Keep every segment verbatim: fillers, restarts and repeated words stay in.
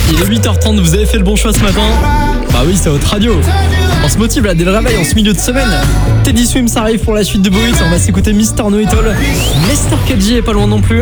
Il est huit heures trente, vous avez fait le bon choix ce matin. Bah oui, c'est votre radio. On se motive là dès le réveil en ce milieu de semaine. Teddy Swims arrive pour la suite de Boit. On va s'écouter Mister Know-It-All. Mister K G est pas loin non plus.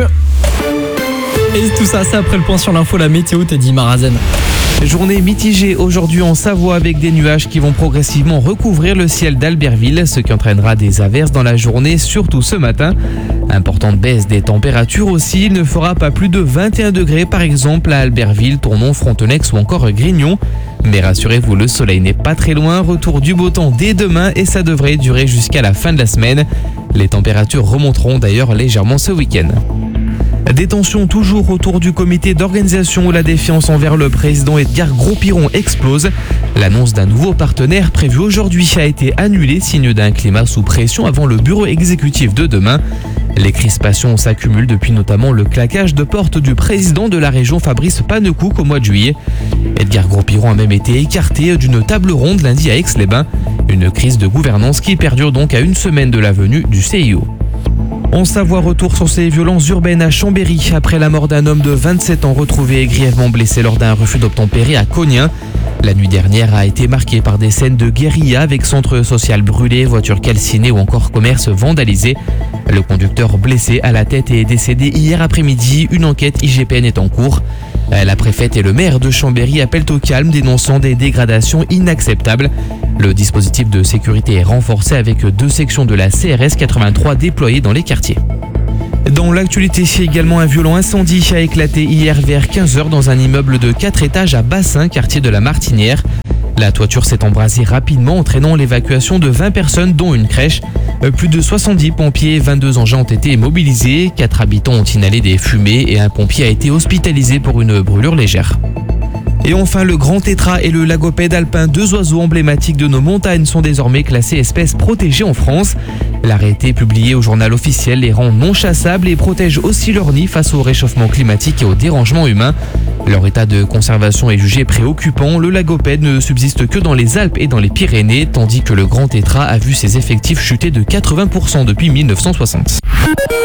Et tout ça, c'est après le point sur l'info, la météo, Teddy Marazen. Journée mitigée aujourd'hui en Savoie avec des nuages qui vont progressivement recouvrir le ciel d'Albertville, ce qui entraînera des averses dans la journée, surtout ce matin. Importante baisse des températures aussi, il ne fera pas plus de vingt et un degrés par exemple à Albertville, Tournon, Frontenex ou encore Grignon. Mais rassurez-vous, le soleil n'est pas très loin, retour du beau temps dès demain et ça devrait durer jusqu'à la fin de la semaine. Les températures remonteront d'ailleurs légèrement ce week-end. Des tensions toujours autour du comité d'organisation où la défiance envers le président Edgar Gros-Piron explose. L'annonce d'un nouveau partenaire prévu aujourd'hui a été annulée, signe d'un climat sous pression avant le bureau exécutif de demain. Les crispations s'accumulent depuis notamment le claquage de porte du président de la région Fabrice Panecouk au mois de juillet. Edgar Gros-Piron a même été écarté d'une table ronde lundi à Aix-les-Bains. Une crise de gouvernance qui perdure donc à une semaine de la venue du C I O. En Savoie, retour sur ces violences urbaines à Chambéry après la mort d'un homme de vingt-sept ans retrouvé et grièvement blessé lors d'un refus d'obtempérer à Cognin. La nuit dernière a été marquée par des scènes de guérilla avec centre social brûlé, voitures calcinées ou encore commerce vandalisé. Le conducteur blessé à la tête est décédé hier après-midi. Une enquête I G P N est en cours. La préfète et le maire de Chambéry appellent au calme, dénonçant des dégradations inacceptables. Le dispositif de sécurité est renforcé avec deux sections de la C R S quatre-vingt-trois déployées dans les quartiers. Dans l'actualité, également un violent incendie a éclaté hier vers quinze heures dans un immeuble de quatre étages à Bassin, quartier de la Martinière. La toiture s'est embrasée rapidement, entraînant l'évacuation de vingt personnes, dont une crèche. Plus de soixante-dix pompiers et vingt-deux engins ont été mobilisés. Quatre habitants ont inhalé des fumées et un pompier a été hospitalisé pour une brûlure légère. Et enfin, le grand tétra et le lagopède alpin, deux oiseaux emblématiques de nos montagnes, sont désormais classés espèces protégées en France. L'arrêté publié au journal officiel les rend non chassables et protège aussi leur nid face au réchauffement climatique et au dérangement humain. Leur état de conservation est jugé préoccupant. Le lagopède ne subsiste que dans les Alpes et dans les Pyrénées, tandis que le grand tétra a vu ses effectifs chuter de quatre-vingts pour cent depuis mille neuf cent soixante.